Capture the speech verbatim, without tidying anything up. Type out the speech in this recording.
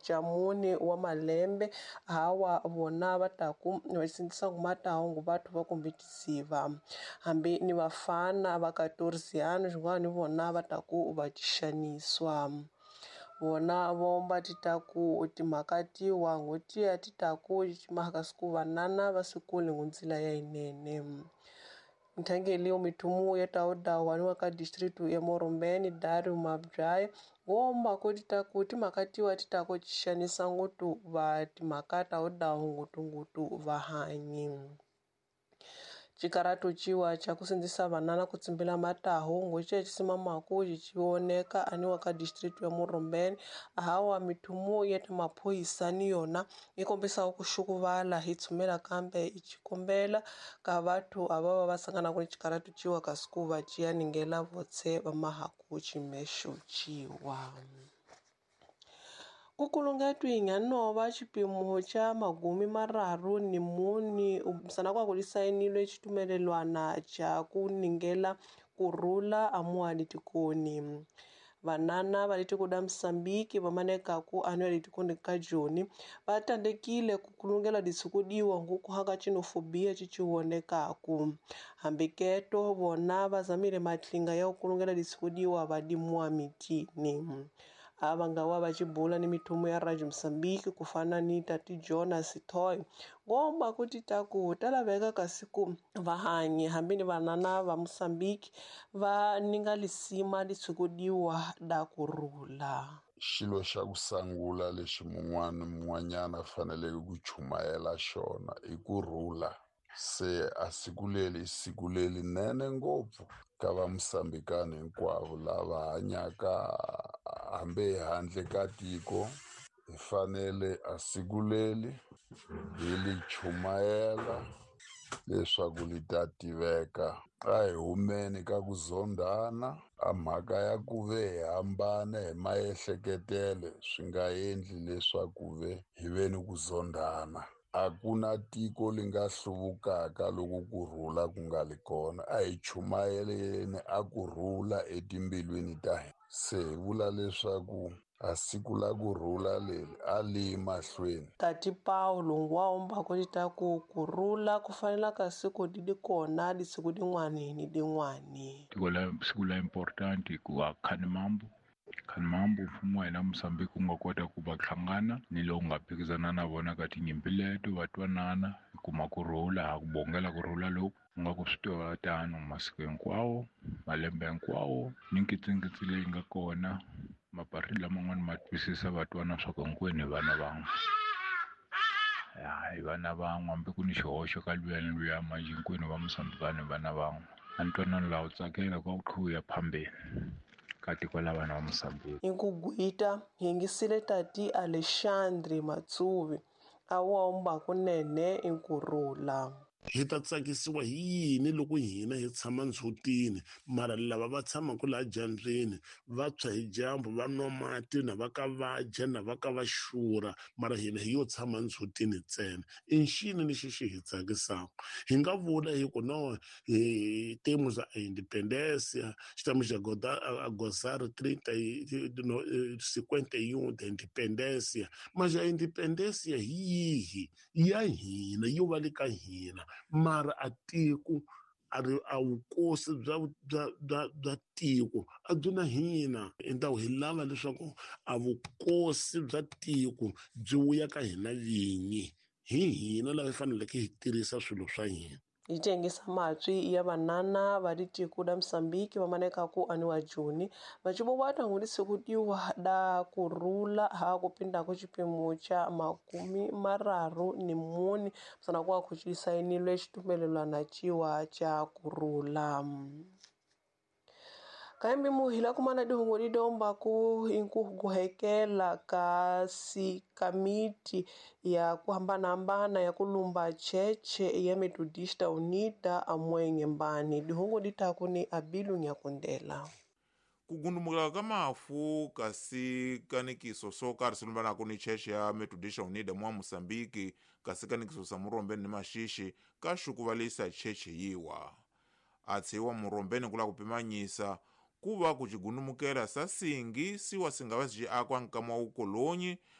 jamuni wa malembe hawa vona va taku va sindzisa kumataho vathu va kombetisiva hambi ni vafana va katorisiano xin'wana vona va taku va xaniswa vona vomba titaku timhaka tiwa ngotiya titaku timhaka siku vanana va sikule ngundzila ya inene Nthangeli mithumu ya tauda wani wa ka district ya Morombeni Dario Mabjaya womba ko titaku timhaka tiwa titaku xanisa ngutu va timhaka tauda ngutu ngutu vahanyi Chikarato chiwa cha kusindzisa vanana kutsimbila mataho ngoche chisimamaku chichioneka aniwa ka district ya Morombeni hawa mithumu ya maphoyisa ni yona ikombisa kushukuvala hi tshumela kambe ichikombela ka vathu ava va sangana ku chikarato chiwa ka siku va chiya ningela votse va mahaku chimesho chiwa Kukulungetu inyanova chipimo cha magumi mararu ni muni sana kwa kulisainilwe chitumelelwana cha kuningela kurula amuani tikoni vanana valiti kuda Msambiki vamaneka ku anu alitikoni ka Joni vatandekile kukulungela disukudiwa ngukuhanga chinofobia chichioneka ku hambiketo vona vazamire matlinga ya kukulungela disukudiwa vadimwa mitini avangawa vachibula ni mithumu ya Radio Msambiki kufana ni Tati Jonas Toy ngomba kuti taku talaveka kasiku vahanyi hambi ni vanana va Msambiki va ninga lisima litsukudiwa da kurula xilo xa ku sangula lexi mun'wana mun'wanyana faneleke ku chumayela xona i ku rhula se a siku leri siku leri nene ngopfu ka va Msambikani hinkwavo lava hanyaka hambe handle ka tiko hi fanele a siku leri hi li chumayela leswaku li ta tiveka a hi humeni ka ku zondhana a mhaka ya ku ve hi hambane hi maehleketele swi nga endli leswaku ve hi ve ni ku zondhana a ku na tiko li nga hluvukaka loko ku rhula ku nga li kona a hi chumayeleni a ku rhula etimbilwini ta hina se hi vula leswaku a siku la ku rhula leri a li mahlweni Tati Paulo ngwaomba ko titaku kurula ku fanela ka siku didi kona disiku din'wani ni din'wani tiko la siku la importante ku wa Khanimambo Khanimambo mfumo wa hina Msambiki u nga kota ku va hlangana ni lowu nga phikizana na vona ka tinyimpi leto va twanana hi kuma kurhula ha ku bongela kurhula loku u nga ku swi tiva tano masiku hinkwawo malembe hinkwawo ni nkitsikitsi leyi nga kona mapari laman'wana ma twisisa va twana swa ku hinkwenu hi vana van'we hi vana van'we hambi ku ni xihoxo ka luyani luya manje hinkwenu va Musambikani vana van'we a ntwanano lawo tsakela ka ku ya phambeni ka tiko la vana va Mosambiki Inkugwita hingisile Tati Alexandre Matsuvi awomba kunene inkurula hi ta tsakisiwa hi yini loko hina hi tshama ndzhutini mara lava va tshama ku la dyambyini va tshwa hi dyambu va nwa mati na va ka va dya na va ka va xurha mara hina hi yo tshama ndzhutini ntsena i nxini lexi xi hi tsakisaka hi nga vula hi ku no hi temu za independência estamos a gozar trinta no cinquenta e um da independência mas a independência yihi ya hina yo va le ka hina mara a tiko a vukosi bya bya bya bya tiko a byi na hina endhawu hi lava leswaku a vukosi bya tiko byi vuya ka hina vinyi hi hina lava hi faneleke hi tirhisa swilo swa hina yi tengisa matswi ya vanana va ditiko da Msambiki va maneka ku aniwa Joni vachibo vata ngudisi kutiwa da kurula ha kupinda ku chipimo cha makumi mararu ni muni sana kwa kuchisainilwe chitumelelwana chiwa cha kurula Kaimbi muhila kumana dihungu didomba ku inku kuhekela kasi kamiti ya kuhambana-hambana ya kulumba cheche ya Methodista Unida amwenye mbani. Dihungu ditaku ni Abilu Nyakundela. Kugundumula kama afu kasi kanikiso so karisi lumbana kuni cheche ya Methodista Unida mwa Mosambiki kasi kanikiso sa Morombeni ni mashishi kashukuvalisa cheche yiwa. Atsiwa Morombeni kula kupimanyisa kuva kuchigundumukela sasingi siwa singawezi akwa nkama ukolonyi